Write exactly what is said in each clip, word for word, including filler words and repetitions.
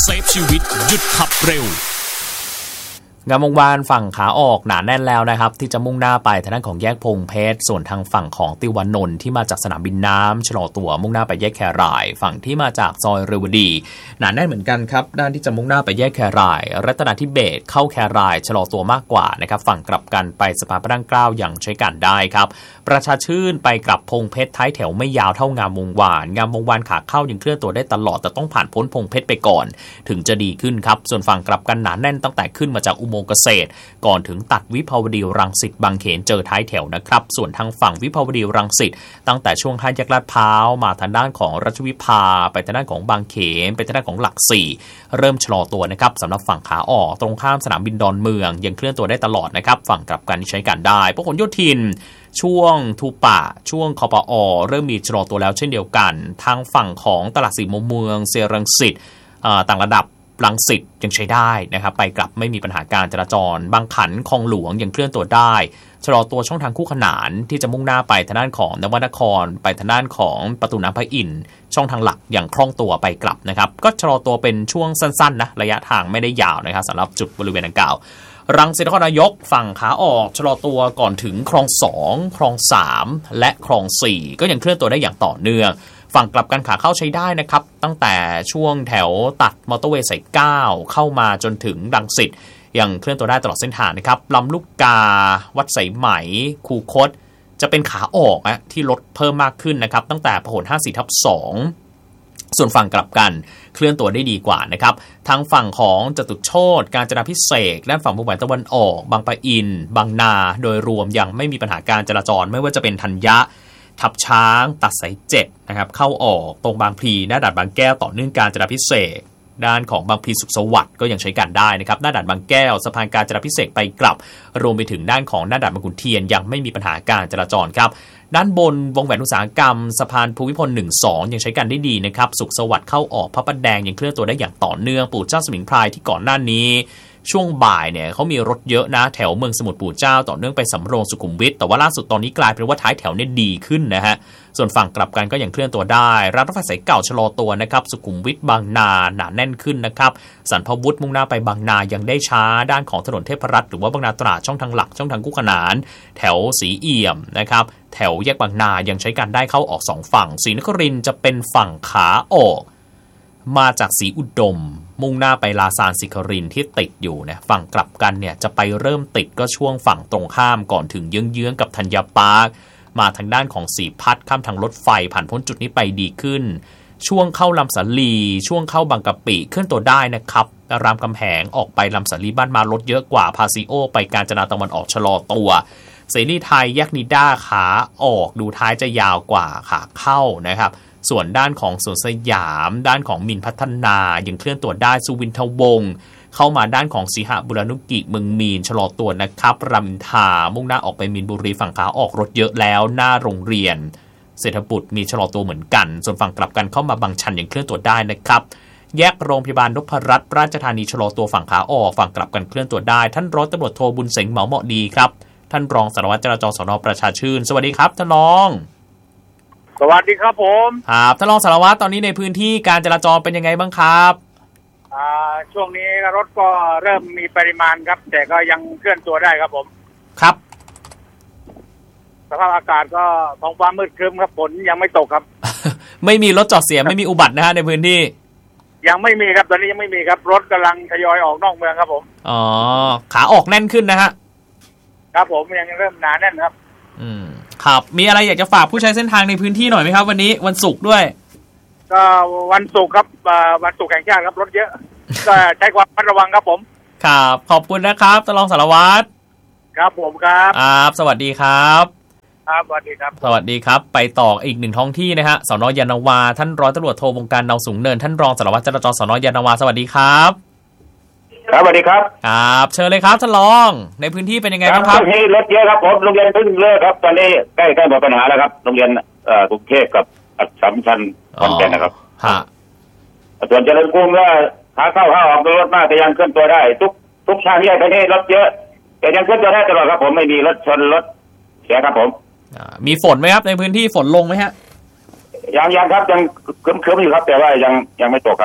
เซฟชีวิตหยุดขับเร็วงามวงวานฝั่งขาออกหนาแน่นแล้วนะครับที่จะมุ่งหน้าไปทางด้านของแยกพงเพชรส่วนทางฝั่งของติวานนท์ที่มาจากสนามบินน้ำชะลอตัวมุ่งหน้าไปแยกแครายฝั่งที่มาจากซอยเรวดีหนาแน่นเหมือนกันครับด้านที่จะมุ่งหน้าไปแยกแครายรัตนาธิเบศเข้าแครายชะลอตัวมากกว่านะครับฝั่งกลับกันไปสะพานพระนั่งเกล้าอย่างใช้การได้ครับประชาชื่นไปกลับพงเพชรท้ายแถวไม่ยาวเท่างามวงวานงามวงวานขาเข้ายังเคลื่อนตัวได้ตลอดแต่ต้องผ่านพ้นพงเพชรไปก่อนถึงจะดีขึ้นครับส่วนฝั่งกลับกันหนาแน่นตั้งแต่ขึ้นมาจากอุโมงค์เกษตรก่อนถึงตัดวิภาวดีรังสิตบางเขนเจอท้ายแถวนะครับส่วนทางฝั่งวิภาวดีรังสิตตั้งแต่ช่วงห้าแยกลาดพร้าวมาทางด้านของรัชวิภาไปทางด้านของบางเขนไปทางด้านของหลักสี่เริ่มชะลอตัวนะครับสำหรับฝั่งขาออกตรงข้ามสนามบินดอนเมืองยังเคลื่อนตัวได้ตลอดนะครับฝั่งกลับกันใช้การได้พหลโยธินช่วงทูปะช่วงคปอเริ่มมีชะลอตัวแล้วเช่นเดียวกันทางฝั่งของตลาดสี่มุมเมืองเซรังสิตต่างระดับรังสิตยังใช้ได้นะครับไปกลับไม่มีปัญหาการจราจรบางขันคลองหลวงยังเคลื่อนตัวได้ชะลอตัวช่องทางคู่ขนานที่จะมุ่งหน้าไปทางด้านของนวนครไปทางด้านของประตูน้ำพระอินทร์ช่องทางหลักอย่างคล่องตัวไปกลับนะครับก็ชะลอตัวเป็นช่วงสั้นๆนะระยะทางไม่ได้ยาวนะครับสำหรับจุดบริเวณดังกล่าวรังสิตนครนายกฝั่งขาออกชะลอตัวก่อนถึงคลองสองคลองสามและคลองสี่ก็ยังเคลื่อนตัวได้อย่างต่อเนื่องฝั่งกลับกันขาเข้าใช้ได้นะครับตั้งแต่ช่วงแถวตัดมอเตอร์เวย์สายเก้าเข้ามาจนถึงรังสิตยังเคลื่อนตัวได้ตลอดเส้นทางนะครับลำลูกกาวัดสายไหมคูคตจะเป็นขาออกนะที่ลดเพิ่มมากขึ้นนะครับตั้งแต่พหล ห้าสี่ทับสองส่วนฝั่งกลับกันเคลื่อนตัวได้ดีกว่านะครับทางฝั่งของจตุโชติกาญจนาภิเษกและฝั่งมุ่งหมายตะวันออกบางปะอินบางนาโดยรวมยังไม่มีปัญหาการจราจรไม่ว่าจะเป็นธัญญะทับช้างตัดสายเจ็ดนะครับเข้าออกตรงบางพลีหน้าด่านบางแก้วต่อเนื่องกาญจนาภิเษกด้านของบางพลีสุขสวัสดิ์ก็ยังใช้การได้นะครับหน้าด่านบางแก้วสะพานกาญจนาภิเษกไปกลับรวมไปถึงด้านของหน้าด่านบางขุนเทียนยังไม่มีปัญหาการจราจรครับด้านบนวงแหวนอุตสาหกรรมสะพานภูมิพล หนึ่ง สอง ยังใช้การได้ดีนะครับสุขสวัสดิ์เข้าออกพระประแดงยังเคลื่อนตัวได้อย่างต่อเนื่องปู่เจ้าสมิงพรายที่ก่อนหน้านี้ช่วงบ่ายเนี่ยเขามีรถเยอะนะแถวเมืองสมุทรปู่เจ้าต่อเนื่องไปสำโรงสุขุมวิทแต่ว่าล่าสุดตอนนี้กลายเป็นว่าท้ายแถวเนี่ยดีขึ้นนะฮะส่วนฝั่งกลับกันก็ยังเคลื่อนตัวได้รางรถไฟสายเก่าชะลอตัวนะครับสุขุมวิทบางนาหนาแน่นขึ้นนะครับสันพวุฒิมุ่งหน้าไปบางนายังได้ช้าด้านของถนนเทพรัตน์หรือว่าบางนาตราดช่องทางหลักช่องทางคู่ขนานแถวสีเอี่ยมนะครับแถวแยกบางนายังใช้การได้เข้าออกสองฝั่งศรีนครินทร์จะเป็นฝั่งขาออกมาจากศรีอุดมมุ่งหน้าไปลาซานสิครินที่ติดอยู่นะฝั่งกลับกันเนี่ยจะไปเริ่มติดก็ช่วงฝั่งตรงข้ามก่อนถึงเยื้องๆกับธัญญาปาร์คมาทางด้านของสีพัดข้ามทางรถไฟผ่านพ้นจุดนี้ไปดีขึ้นช่วงเข้าลำสาลีช่วงเข้าบางกะปิเคลื่อนตัวได้นะครับรามคำแหงออกไปลำสาลีบ้านมารถเยอะกว่าพาซิโอไปกาญจนาตะวันออกชะลอตัวเสรีไทยแยกนิด้าขาออกดูท้ายจะยาวกว่าขาเข้านะครับส่วนด้านของสวนสยามด้านของมินพัฒนายังเคลื่อนตัวได้สุวินทวงศ์เข้ามาด้านของสีหบุรณุกิเมืองมีนชะลอตัวนะครับรามอินทรามุ่งหน้าออกไปมีนบุรีฝั่งขาออกรถเยอะแล้วหน้าโรงเรียนเศรษฐบุตรมีชะลอตัวเหมือนกันส่วนฝั่งกลับกันเข้ามาบางชันยังเคลื่อนตัวได้นะครับแยกโรงพยาบาลนพรัตน์ราชธานีชะลอตัวฝั่งขาออกฝั่งกลับกันเคลื่อนตัวได้ท่านร้อยตำรวจโทบุญเสงเหมาเหมาะดีครับท่านรองสารวัตรจราจรสน.ประชาชื่นสวัสดีครับท่านรองสวัสดีครับผมครับท่านรองสารวัตรตอนนี้ในพื้นที่การจราจรเป็นยังไงบ้างครับอ่าช่วงนี้รถก็เริ่มมีปริมาณครับแต่ก็ยังเคลื่อนตัวได้ครับผมครับสภาพอากาศก็ท้องฟ้ามืดครึ้มครับฝนยังไม่ตกครับไม่มีรถจอดเสียไม่มีอุบัตินะฮะในพื้นที่ยังไม่มีครับตอนนี้ยังไม่มีครับรถกำลังทยอยออกนอกเมืองครับผมอ๋อขาออกแน่นขึ้นนะฮะครับผมยังเริ่มหนาแน่นครับอืมครับมีอะไรอยากจะฝากผู้ใช้เส้นทางในพื้นที่หน่อยไหมครับวันนี้วันศุกร์ด้วยก็วันศุกร์ครับวันศุกร์แห่งชาติครับรถเยอะก็ใช้ความระวังครับผมครับขอบคุณนะครับท่านรองสารวัตรครับผมครับครับสวัสดีครับครับสวัสดีครับสวัสดีครับไปต่ออีกหนึ่งท้องที่นะฮะสน.ยานนาวาท่านร้อยตำรวจโทวงการเนาสูงเนินท่านรองสารวัตรจราจรสน.ยานนาวาสวัสดีครับครับสวัสดีครับครับเชิญเลยครับท่านรองในพื้นที่เป็นยังไงบ้างครับที่รถเยอะครับผมโรงเรียนเพิ่งเลิกครับตอนนี้ใกล้ใกล้หมดปัญหาแล้วครับโรงเรียนเอ่อกรุงเทพกับอัสสัมชัญขอนแก่นนะครับฮะส่วนเจริญกรุงก็ขาเข้าขาออกรถมากแต่ยังเคลื่อนตัวได้ทุกทุกทางแยกประเทศรถเยอะแต่ยังเคลื่อนตัวได้ตลอดครับผมไม่มีรถชนรถเสียครับผมมีฝนไหมครับในพื้นที่ฝนลงไหมฮะยังยังครับยังครึ้มๆอยู่ครับแต่ว่ายังยังไม่ตกครับ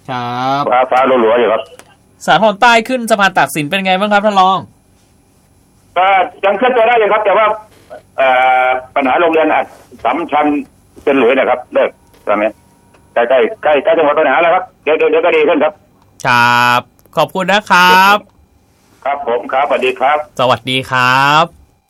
ครับฟ้าฟ้าหลัวๆอยู่ครับสาทรใต้ขึ้นสะพานตากสินเป็นไงบ้างครับท่านรองก็ยังเคลื่อนตัวได้อยู่ครับแต่ว่าปัญหาโรงเรียนสำคัญเป็นหลุยนะครับเลิกตอนนี้ใกล้ใกล้ใกล้ใกล้จะหมดปัญหาแล้วครับเดี๋ยวเดี๋ยวก็ดีขึ้นครับครับขอบคุณนะครับครับผมครับสวัสดีครับสวัสดีครับ